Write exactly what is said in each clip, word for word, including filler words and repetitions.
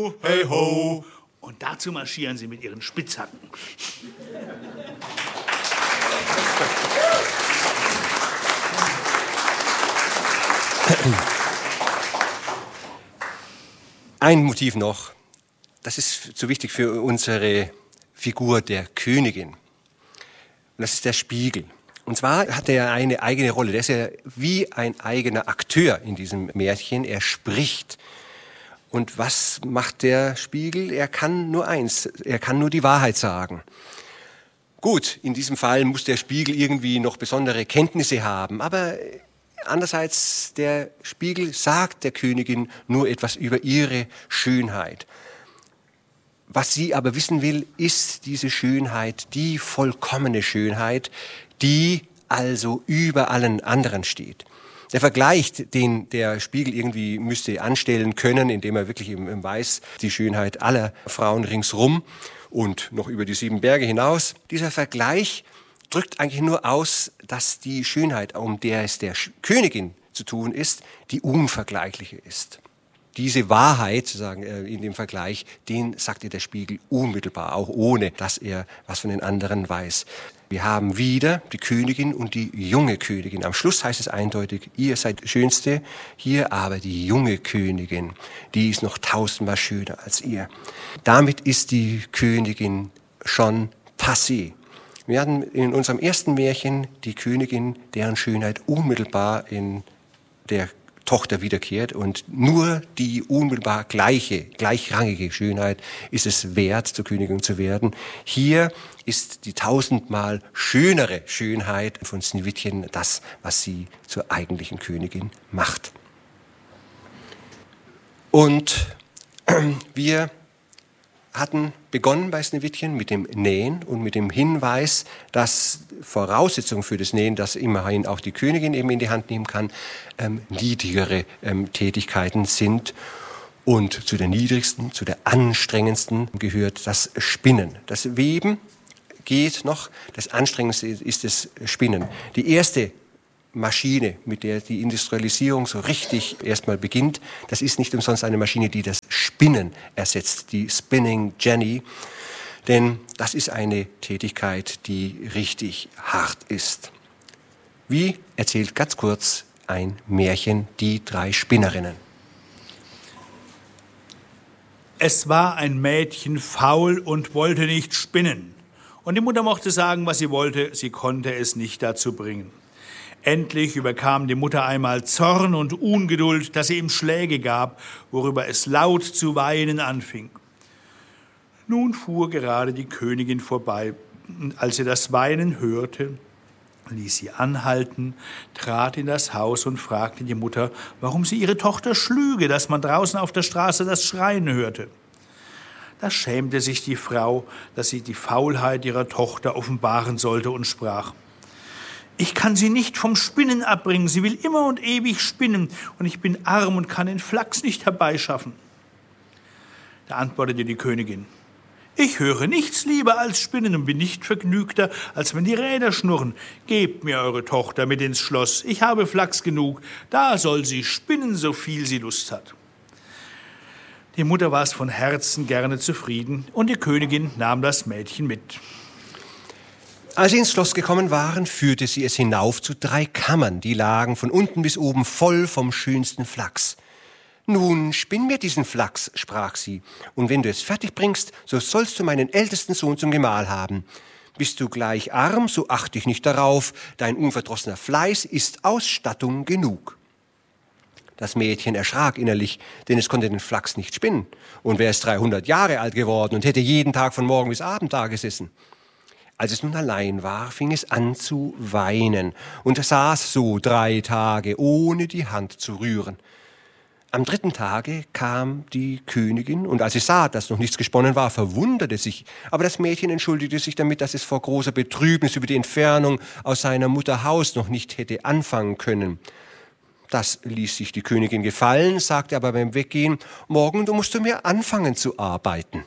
ho, hey ho. Und dazu marschieren sie mit ihren Spitzhacken. Ein Motiv noch, das ist so wichtig für unsere Figur der Königin. Und das ist der Spiegel. Und zwar hat er eine eigene Rolle. Der ist ja wie ein eigener Akteur in diesem Märchen. Er spricht. Und was macht der Spiegel? Er kann nur eins. Er kann nur die Wahrheit sagen. Gut, in diesem Fall muss der Spiegel irgendwie noch besondere Kenntnisse haben. Aber andererseits, der Spiegel sagt der Königin nur etwas über ihre Schönheit. Was sie aber wissen will, ist diese Schönheit, die vollkommene Schönheit, die also über allen anderen steht. Der Vergleich, den der Spiegel irgendwie müsste anstellen können, indem er wirklich eben weiß, die Schönheit aller Frauen ringsrum und noch über die sieben Berge hinaus, dieser Vergleich drückt eigentlich nur aus, dass die Schönheit, um der es der Königin zu tun ist, die unvergleichliche ist. Diese Wahrheit, sozusagen, in dem Vergleich, den sagt ihr der Spiegel unmittelbar, auch ohne, dass er was von den anderen weiß. Wir haben wieder die Königin und die junge Königin. Am Schluss heißt es eindeutig, ihr seid die Schönste, hier aber die junge Königin, die ist noch tausendmal schöner als ihr. Damit ist die Königin schon passé. Wir hatten in unserem ersten Märchen die Königin, deren Schönheit unmittelbar in der Tochter wiederkehrt und nur die unmittelbar gleiche, gleichrangige Schönheit ist es wert, zur Königin zu werden. Hier ist die tausendmal schönere Schönheit von Sneewittchen das, was sie zur eigentlichen Königin macht. Und wir hatten begonnen bei Sneewittchen mit dem Nähen und mit dem Hinweis, dass Voraussetzung für das Nähen, dass immerhin auch die Königin eben in die Hand nehmen kann, ähm, niedrigere ähm, Tätigkeiten sind. Und zu der niedrigsten, zu der anstrengendsten gehört das Spinnen. Das Weben geht noch, das Anstrengendste ist das Spinnen. Die erste Maschine, mit der die Industrialisierung so richtig erstmal beginnt, das ist nicht umsonst eine Maschine, die das Spinnen ersetzt, die Spinning Jenny. Denn das ist eine Tätigkeit, die richtig hart ist. Wie erzählt ganz kurz ein Märchen die drei Spinnerinnen? Es war ein Mädchen faul und wollte nicht spinnen. Und die Mutter mochte sagen, was sie wollte, sie konnte es nicht dazu bringen. Endlich überkam die Mutter einmal Zorn und Ungeduld, dass sie ihm Schläge gab, worüber es laut zu weinen anfing. Nun fuhr gerade die Königin vorbei, und als sie das Weinen hörte, ließ sie anhalten, trat in das Haus und fragte die Mutter, warum sie ihre Tochter schlüge, dass man draußen auf der Straße das Schreien hörte. Da schämte sich die Frau, dass sie die Faulheit ihrer Tochter offenbaren sollte und sprach: Ich kann sie nicht vom Spinnen abbringen, sie will immer und ewig spinnen, und ich bin arm und kann den Flachs nicht herbeischaffen. Da antwortete die Königin: Ich höre nichts lieber als Spinnen und bin nicht vergnügter, als wenn die Räder schnurren. Gebt mir eure Tochter mit ins Schloss, ich habe Flachs genug, da soll sie spinnen, so viel sie Lust hat. Die Mutter war es von Herzen gerne zufrieden, und die Königin nahm das Mädchen mit. Als sie ins Schloss gekommen waren, führte sie es hinauf zu drei Kammern, die lagen von unten bis oben voll vom schönsten Flachs. »Nun, spinn mir diesen Flachs«, sprach sie, »und wenn du es fertig bringst, so sollst du meinen ältesten Sohn zum Gemahl haben. Bist du gleich arm, so acht dich nicht darauf, dein unverdrossener Fleiß ist Ausstattung genug.« Das Mädchen erschrak innerlich, denn es konnte den Flachs nicht spinnen und wäre es dreihundert Jahre alt geworden und hätte jeden Tag von Morgen bis Abend da gesessen. Als es nun allein war, fing es an zu weinen und saß so drei Tage, ohne die Hand zu rühren. Am dritten Tage kam die Königin, und als sie sah, dass noch nichts gesponnen war, verwunderte sich. Aber das Mädchen entschuldigte sich damit, dass es vor großer Betrübnis über die Entfernung aus seiner Mutter Haus noch nicht hätte anfangen können. Das ließ sich die Königin gefallen, sagte aber beim Weggehen: »Morgen, du musst du mir anfangen zu arbeiten.«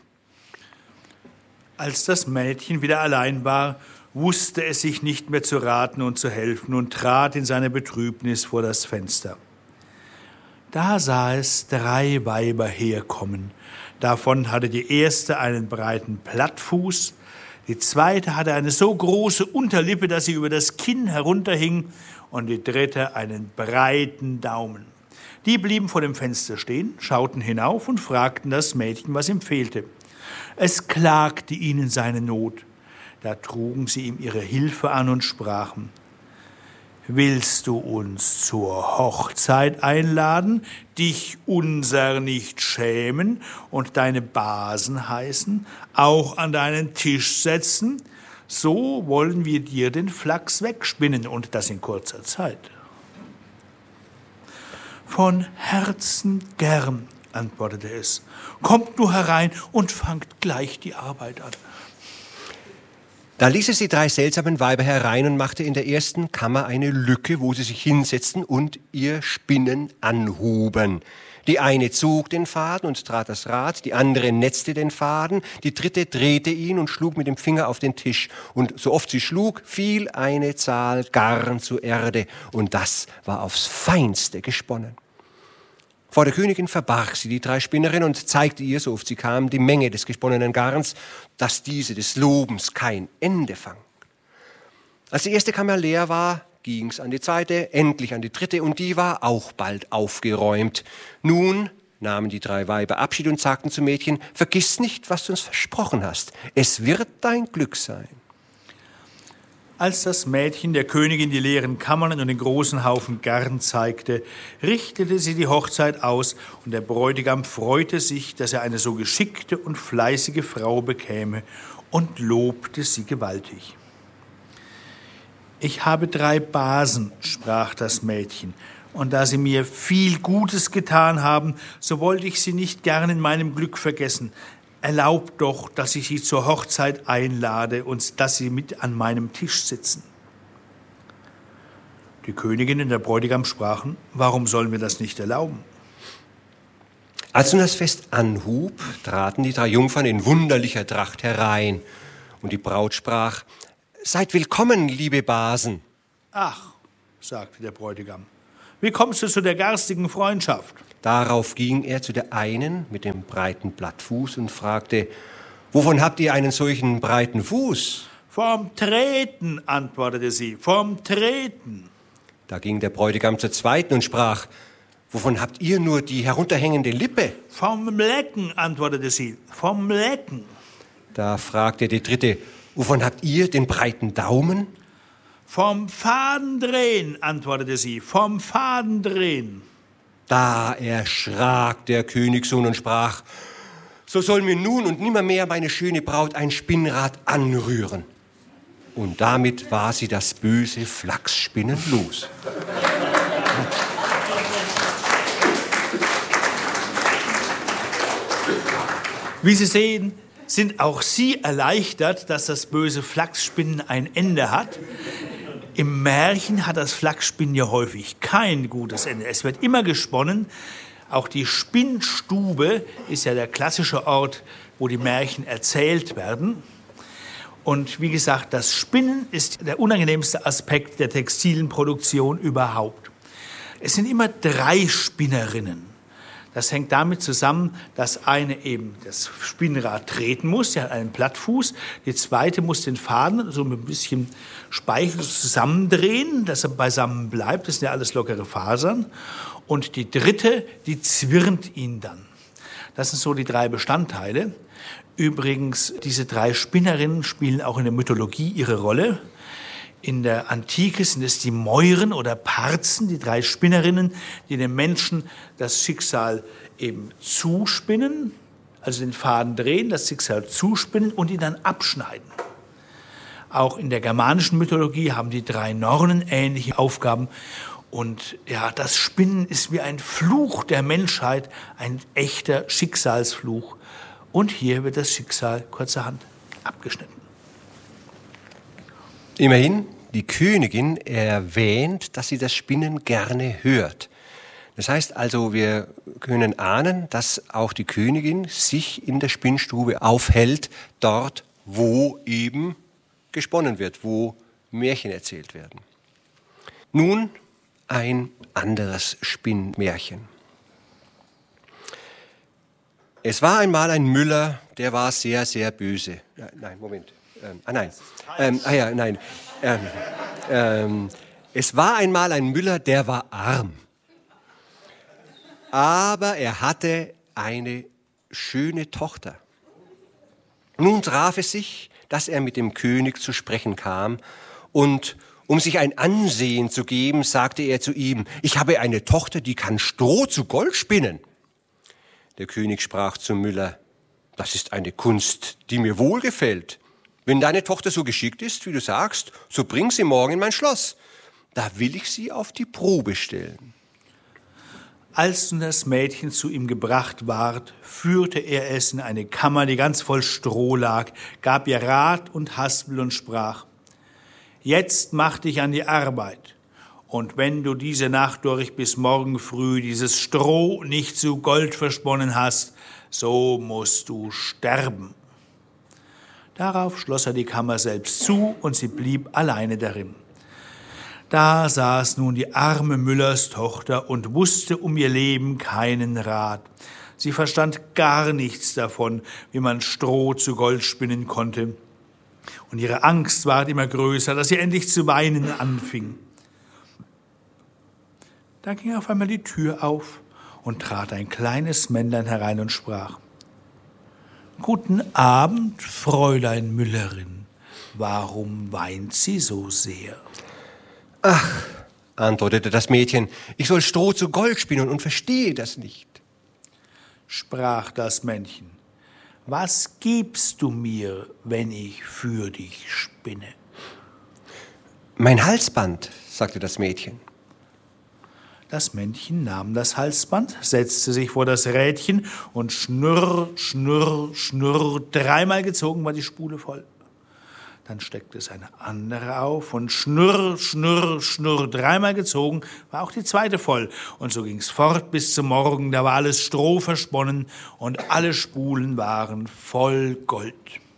Als das Mädchen wieder allein war, wusste es sich nicht mehr zu raten und zu helfen und trat in seiner Betrübnis vor das Fenster. Da sah es drei Weiber herkommen. Davon hatte die erste einen breiten Plattfuß, die zweite hatte eine so große Unterlippe, dass sie über das Kinn herunterhing, und die dritte einen breiten Daumen. Die blieben vor dem Fenster stehen, schauten hinauf und fragten das Mädchen, was ihm fehlte. Es klagte ihnen seine Not. Da trugen sie ihm ihre Hilfe an und sprachen: Willst du uns zur Hochzeit einladen, dich unser nicht schämen und deine Basen heißen, auch an deinen Tisch setzen? So wollen wir dir den Flachs wegspinnen, und das in kurzer Zeit. Von Herzen gern, antwortete es. Kommt nur herein und fangt gleich die Arbeit an. Da ließ es die drei seltsamen Weiber herein und machte in der ersten Kammer eine Lücke, wo sie sich hinsetzten und ihr Spinnen anhuben. Die eine zog den Faden und trat das Rad, die andere netzte den Faden, die dritte drehte ihn und schlug mit dem Finger auf den Tisch. Und so oft sie schlug, fiel eine Zahl Garn zur Erde, und das war aufs Feinste gesponnen. Vor der Königin verbarg sie die drei Spinnerinnen und zeigte ihr, so oft sie kam, die Menge des gesponnenen Garns, dass diese des Lobens kein Ende fand. Als die erste Kammer leer war, ging's an die zweite, endlich an die dritte, und die war auch bald aufgeräumt. Nun nahmen die drei Weiber Abschied und sagten zum Mädchen: Vergiss nicht, was du uns versprochen hast. Es wird dein Glück sein. Als das Mädchen der Königin die leeren Kammern und den großen Haufen Garn zeigte, richtete sie die Hochzeit aus, und der Bräutigam freute sich, dass er eine so geschickte und fleißige Frau bekäme, und lobte sie gewaltig. Ich habe drei Basen, sprach das Mädchen, und da sie mir viel Gutes getan haben, so wollte ich sie nicht gern in meinem Glück vergessen. Erlaubt doch, dass ich sie zur Hochzeit einlade und dass sie mit an meinem Tisch sitzen. Die Königin und der Bräutigam sprachen: Warum sollen wir das nicht erlauben? Als nun das Fest anhub, traten die drei Jungfern in wunderlicher Tracht herein, und die Braut sprach: Seid willkommen, liebe Basen. Ach, sagte der Bräutigam, wie kommst du zu der garstigen Freundschaft? Darauf ging er zu der einen mit dem breiten Blattfuß und fragte: Wovon habt ihr einen solchen breiten Fuß? Vom Treten, antwortete sie, vom Treten. Da ging der Bräutigam zur zweiten und sprach: Wovon habt ihr nur die herunterhängende Lippe? Vom Lecken, antwortete sie, vom Lecken. Da fragte die dritte: Wovon habt ihr den breiten Daumen? Vom Fadendrehen, antwortete sie, vom Fadendrehen. Da erschrak der Königssohn und sprach: So soll mir nun und nimmermehr meine schöne Braut ein Spinnrad anrühren. Und damit war sie das böse Flachsspinnen los. Wie Sie sehen, sind auch Sie erleichtert, dass das böse Flachsspinnen ein Ende hat. Im Märchen hat das Flachsspinnen ja häufig kein gutes Ende. Es wird immer gesponnen. Auch die Spinnstube ist ja der klassische Ort, wo die Märchen erzählt werden. Und wie gesagt, das Spinnen ist der unangenehmste Aspekt der textilen Produktion überhaupt. Es sind immer drei Spinnerinnen. Das hängt damit zusammen, dass eine eben das Spinnrad treten muss, sie hat einen Plattfuß. Die zweite muss den Faden so mit ein bisschen Speichel zusammendrehen, dass er beisammen bleibt. Das sind ja alles lockere Fasern. Und die dritte, die zwirnt ihn dann. Das sind so die drei Bestandteile. Übrigens, diese drei Spinnerinnen spielen auch in der Mythologie ihre Rolle. In der Antike sind es die Mäuren oder Parzen, die drei Spinnerinnen, die den Menschen das Schicksal eben zuspinnen, also den Faden drehen, das Schicksal zuspinnen und ihn dann abschneiden. Auch in der germanischen Mythologie haben die drei Nornen ähnliche Aufgaben. Und ja, das Spinnen ist wie ein Fluch der Menschheit, ein echter Schicksalsfluch. Und hier wird das Schicksal kurzerhand abgeschnitten. Immerhin, die Königin erwähnt, dass sie das Spinnen gerne hört. Das heißt also, wir können ahnen, dass auch die Königin sich in der Spinnstube aufhält, dort, wo eben gesponnen wird, wo Märchen erzählt werden. Nun ein anderes Spinnmärchen. Es war einmal ein Müller, der war sehr, sehr böse. Ja, nein, Moment. Ähm, ah, nein. Ähm, ah ja, nein. Ähm, ähm, es war einmal ein Müller, der war arm. Aber er hatte eine schöne Tochter. Nun traf es sich, dass er mit dem König zu sprechen kam und um sich ein Ansehen zu geben, sagte er zu ihm, ich habe eine Tochter, die kann Stroh zu Gold spinnen. Der König sprach zum Müller, das ist eine Kunst, die mir wohlgefällt. Wenn deine Tochter so geschickt ist, wie du sagst, so bring sie morgen in mein Schloss. Da will ich sie auf die Probe stellen. Als nun das Mädchen zu ihm gebracht ward, führte er es in eine Kammer, die ganz voll Stroh lag, gab ihr Rat und Haspel und sprach, jetzt mach dich an die Arbeit. Und wenn du diese Nacht durch bis morgen früh dieses Stroh nicht zu Gold versponnen hast, so musst du sterben. Darauf schloss er die Kammer selbst zu und sie blieb alleine darin. Da saß nun die arme Müllerstochter und wusste um ihr Leben keinen Rat. Sie verstand gar nichts davon, wie man Stroh zu Gold spinnen konnte. Und ihre Angst ward immer größer, dass sie endlich zu weinen anfing. Da ging auf einmal die Tür auf und trat ein kleines Männlein herein und sprach, »Guten Abend, Fräulein Müllerin. Warum weint sie so sehr?« »Ach«, antwortete das Mädchen, »ich soll Stroh zu Gold spinnen und verstehe das nicht.« Sprach das Männchen, »Was gibst du mir, wenn ich für dich spinne?« »Mein Halsband«, sagte das Mädchen. Das Männchen nahm das Halsband, setzte sich vor das Rädchen und schnurr, schnurr, schnurr, dreimal gezogen war die Spule voll. Dann steckte es eine andere auf und schnurr, schnurr, schnurr, dreimal gezogen war auch die zweite voll. Und so ging's fort bis zum Morgen, da war alles Stroh versponnen und alle Spulen waren voll Gold.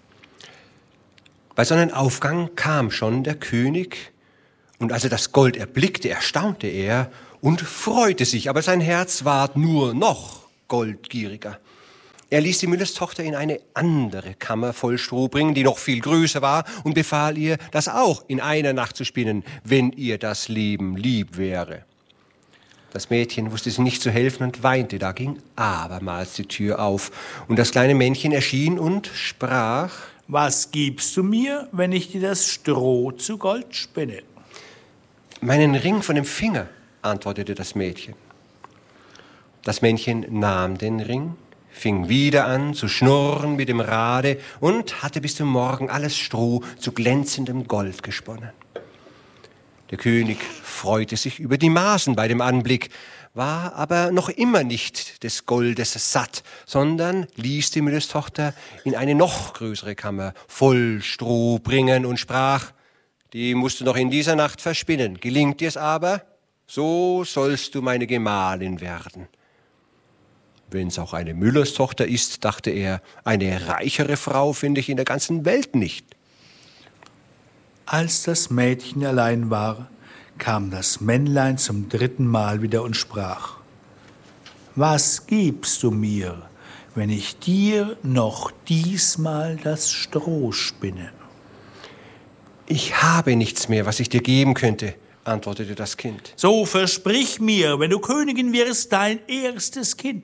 Bei Sonnenaufgang kam schon der König, und als er das Gold erblickte, erstaunte er und freute sich, aber sein Herz ward nur noch goldgieriger. Er ließ die Müllerstochter in eine andere Kammer voll Stroh bringen, die noch viel größer war, und befahl ihr, das auch in einer Nacht zu spinnen, wenn ihr das Leben lieb wäre. Das Mädchen wusste sich nicht zu helfen und weinte. Da ging abermals die Tür auf, und das kleine Männchen erschien und sprach, »Was gibst du mir, wenn ich dir das Stroh zu Gold spinne?« »Meinen Ring von dem Finger«, antwortete das Mädchen. Das Männchen nahm den Ring, fing wieder an zu schnurren mit dem Rade und hatte bis zum Morgen alles Stroh zu glänzendem Gold gesponnen. Der König freute sich über die Maßen bei dem Anblick, war aber noch immer nicht des Goldes satt, sondern ließ die Müllerstochter in eine noch größere Kammer voll Stroh bringen und sprach, die musst du noch in dieser Nacht verspinnen. Gelingt dir's aber, so sollst du meine Gemahlin werden. Wenn's auch eine Müllerstochter ist, dachte er, eine reichere Frau finde ich in der ganzen Welt nicht. Als das Mädchen allein war, kam das Männlein zum dritten Mal wieder und sprach, »Was gibst du mir, wenn ich dir noch diesmal das Stroh spinne?« »Ich habe nichts mehr, was ich dir geben könnte«, antwortete das Kind. »So versprich mir, wenn du Königin wirst, dein erstes Kind.«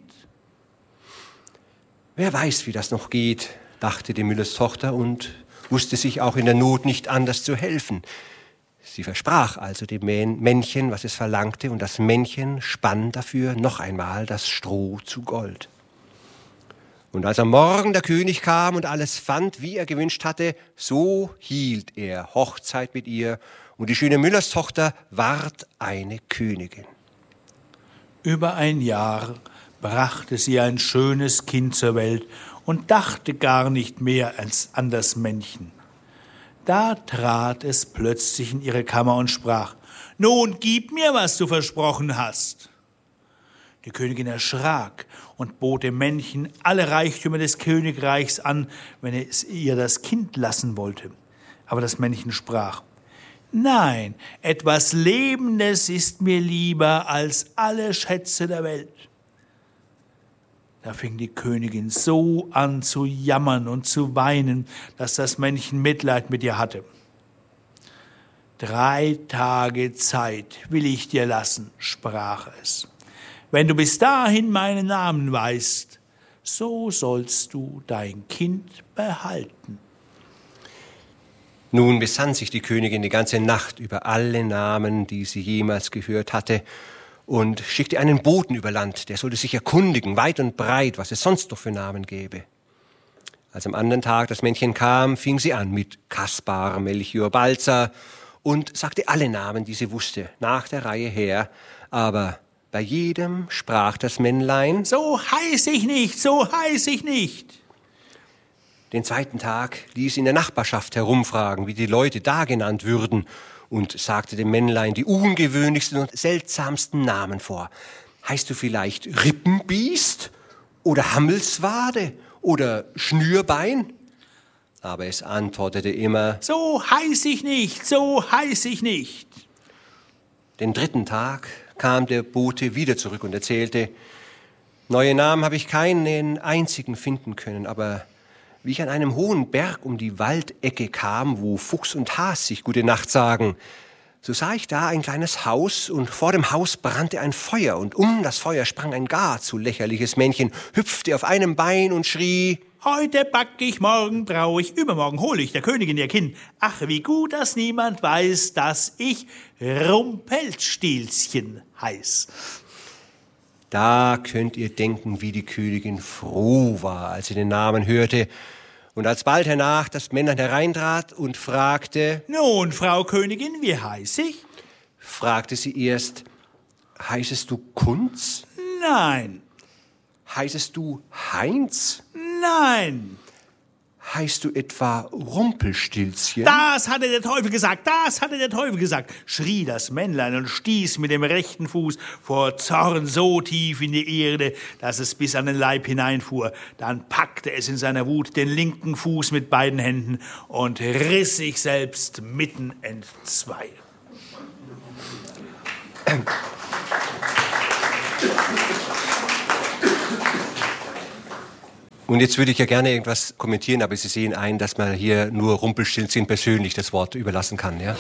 »Wer weiß, wie das noch geht«, dachte die Müllerstochter und wusste sich auch in der Not nicht anders zu helfen. Sie versprach also dem Männchen, was es verlangte, und das Männchen spann dafür noch einmal das Stroh zu Gold. Und als am Morgen der König kam und alles fand, wie er gewünscht hatte, so hielt er Hochzeit mit ihr, und die schöne Müllerstochter ward eine Königin. Über ein Jahr brachte sie ein schönes Kind zur Welt und dachte gar nicht mehr als an das Männchen. Da trat es plötzlich in ihre Kammer und sprach, »Nun, gib mir, was du versprochen hast.« Die Königin erschrak und bot dem Männchen alle Reichtümer des Königreichs an, wenn es ihr das Kind lassen wollte. Aber das Männchen sprach, »Nein, etwas Lebendes ist mir lieber als alle Schätze der Welt.« Da fing die Königin so an zu jammern und zu weinen, dass das Männchen Mitleid mit ihr hatte. Drei Tage Zeit will ich dir lassen, sprach es. Wenn du bis dahin meinen Namen weißt, so sollst du dein Kind behalten. Nun besann sich die Königin die ganze Nacht über alle Namen, die sie jemals gehört hatte, und schickte einen Boten über Land, der sollte sich erkundigen, weit und breit, was es sonst noch für Namen gäbe. Als am anderen Tag das Männchen kam, fing sie an mit Kaspar, Melchior, Balthasar und sagte alle Namen, die sie wusste, nach der Reihe her. Aber bei jedem sprach das Männlein: So heiß ich nicht, so heiß ich nicht. Den zweiten Tag ließ sie in der Nachbarschaft herumfragen, wie die Leute da genannt würden, und sagte dem Männlein die ungewöhnlichsten und seltsamsten Namen vor. Heißt du vielleicht Rippenbiest oder Hammelswade oder Schnürbein? Aber es antwortete immer: So heiß ich nicht, so heiß ich nicht. Den dritten Tag kam der Bote wieder zurück und erzählte: Neue Namen habe ich keinen einzigen finden können, aber wie ich an einem hohen Berg um die Waldecke kam, wo Fuchs und Has sich gute Nacht sagen, so sah ich da ein kleines Haus, und vor dem Haus brannte ein Feuer, und um das Feuer sprang ein gar zu lächerliches Männchen, hüpfte auf einem Bein und schrie: Heute back ich, morgen brau ich, übermorgen hole ich der Königin ihr Kind. Ach, wie gut, dass niemand weiß, dass ich Rumpelstilzchen heiß. Da könnt ihr denken, wie die Königin froh war, als sie den Namen hörte. Und als bald hernach das Männlein hereintrat und fragte: Nun, Frau Königin, wie heiß ich? Fragte sie erst: Heißest du Kunz? Nein. Heißest du Heinz? Nein. Heißt du etwa Rumpelstilzchen? Das hatte der Teufel gesagt, das hatte der Teufel gesagt, schrie das Männlein und stieß mit dem rechten Fuß vor Zorn so tief in die Erde, dass es bis an den Leib hineinfuhr. Dann packte es in seiner Wut den linken Fuß mit beiden Händen und riss sich selbst mitten entzwei. Ähm. Und jetzt würde ich ja gerne irgendwas kommentieren, aber Sie sehen ein, dass man hier nur Rumpelstilzchen persönlich das Wort überlassen kann, ja?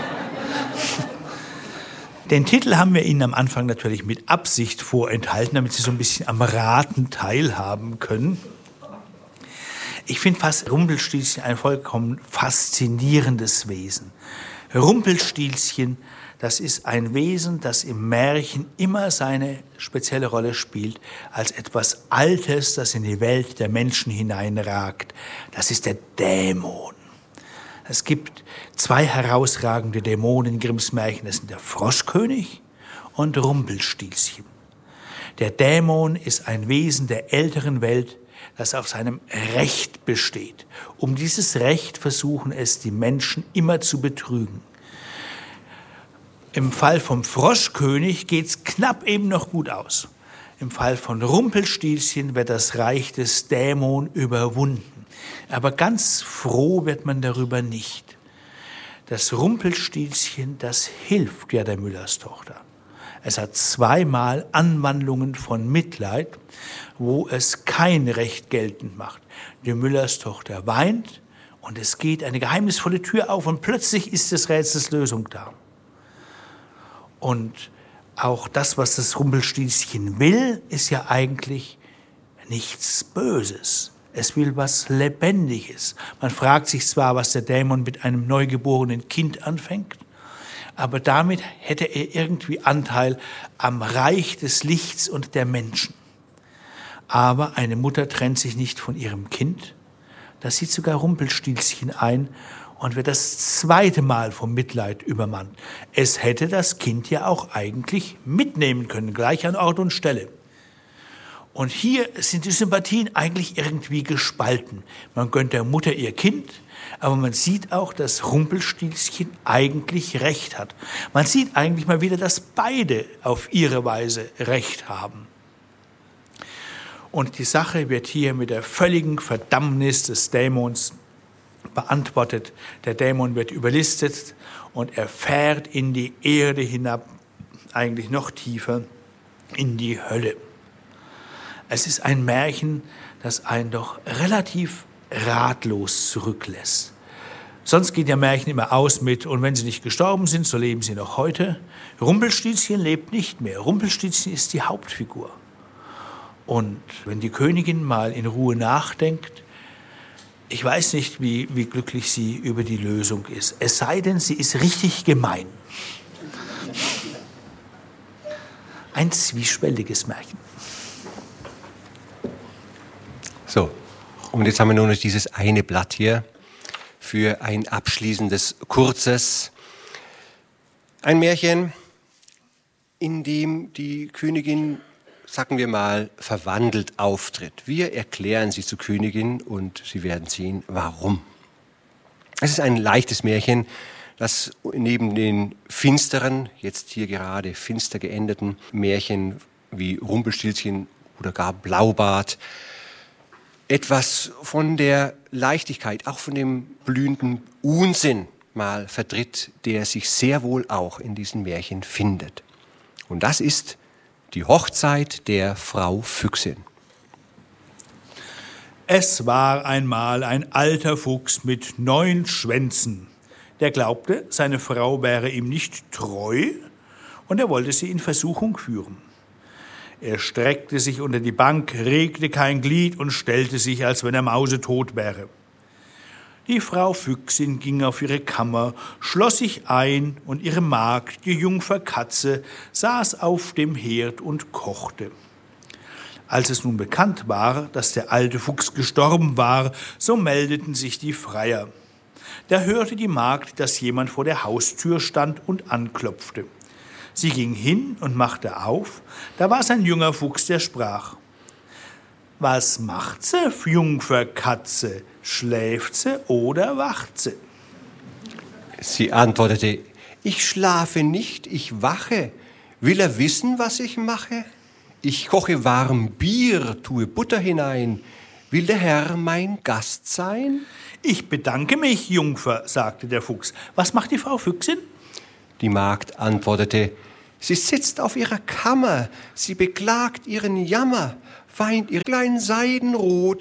Den Titel haben wir Ihnen am Anfang natürlich mit Absicht vorenthalten, damit Sie so ein bisschen am Raten teilhaben können. Ich finde fast Rumpelstilzchen ein vollkommen faszinierendes Wesen. Rumpelstilzchen, das ist ein Wesen, das im Märchen immer seine spezielle Rolle spielt, als etwas Altes, das in die Welt der Menschen hineinragt. Das ist der Dämon. Es gibt zwei herausragende Dämonen in Grimms Märchen. Das sind der Froschkönig und Rumpelstilzchen. Der Dämon ist ein Wesen der älteren Welt, das auf seinem Recht besteht. Um dieses Recht versuchen es die Menschen immer zu betrügen. Im Fall vom Froschkönig geht's knapp eben noch gut aus. Im Fall von Rumpelstilzchen wird das Reich des Dämon überwunden. Aber ganz froh wird man darüber nicht. Das Rumpelstilzchen, das hilft ja der Müllerstochter. Es hat zweimal Anwandlungen von Mitleid, wo es kein Recht geltend macht. Die Müllerstochter weint und es geht eine geheimnisvolle Tür auf und plötzlich ist des Rätsels Lösung da. Und auch das, was das Rumpelstilzchen will, ist ja eigentlich nichts Böses. Es will was Lebendiges. Man fragt sich zwar, was der Dämon mit einem neugeborenen Kind anfängt, aber damit hätte er irgendwie Anteil am Reich des Lichts und der Menschen. Aber eine Mutter trennt sich nicht von ihrem Kind. Das sieht sogar Rumpelstilzchen ein und wird das zweite Mal vom Mitleid übermannt. Es hätte das Kind ja auch eigentlich mitnehmen können, gleich an Ort und Stelle. Und hier sind die Sympathien eigentlich irgendwie gespalten. Man gönnt der Mutter ihr Kind, aber man sieht auch, dass Rumpelstilzchen eigentlich Recht hat. Man sieht eigentlich mal wieder, dass beide auf ihre Weise Recht haben. Und die Sache wird hier mit der völligen Verdammnis des Dämons beantwortet. Der Dämon wird überlistet und er fährt in die Erde hinab, eigentlich noch tiefer, in die Hölle. Es ist ein Märchen, das einen doch relativ ratlos zurücklässt. Sonst geht ja Märchen immer aus mit, und wenn sie nicht gestorben sind, so leben sie noch heute. Rumpelstilzchen lebt nicht mehr. Rumpelstilzchen ist die Hauptfigur. Und wenn die Königin mal in Ruhe nachdenkt, ich weiß nicht, wie, wie glücklich sie über die Lösung ist. Es sei denn, sie ist richtig gemein. Ein zwiespältiges Märchen. So, und jetzt haben wir nur noch dieses eine Blatt hier für ein abschließendes, kurzes, ein Märchen, in dem die Königin, sagen wir mal, verwandelt auftritt. Wir erklären sie zur Königin und Sie werden sehen, warum. Es ist ein leichtes Märchen, das neben den finsteren, jetzt hier gerade finster geendeten Märchen wie Rumpelstilzchen oder gar Blaubart etwas von der Leichtigkeit, auch von dem blühenden Unsinn mal vertritt, der sich sehr wohl auch in diesen Märchen findet. Und das ist die Hochzeit der Frau Füchsin. Es war einmal ein alter Fuchs mit neun Schwänzen. Der glaubte, seine Frau wäre ihm nicht treu und er wollte sie in Versuchung führen. Er streckte sich unter die Bank, regte kein Glied und stellte sich, als wenn er mausetot wäre. Die Frau Füchsin ging auf ihre Kammer, schloss sich ein und ihre Magd, die Jungfer Katze, saß auf dem Herd und kochte. Als es nun bekannt war, dass der alte Fuchs gestorben war, so meldeten sich die Freier. Da hörte die Magd, dass jemand vor der Haustür stand und anklopfte. Sie ging hin und machte auf, da war es ein junger Fuchs, der sprach: »Was macht se, Jungfer Katze? Schläft se oder wacht se?« Sie antwortete: »Ich schlafe nicht, ich wache. Will er wissen, was ich mache? Ich koche warm Bier, tue Butter hinein. Will der Herr mein Gast sein?« »Ich bedanke mich, Jungfer«, sagte der Fuchs. »Was macht die Frau Füchsin?« Die Magd antwortete: »Sie sitzt auf ihrer Kammer, sie beklagt ihren Jammer, weint ihr klein Seidenrot,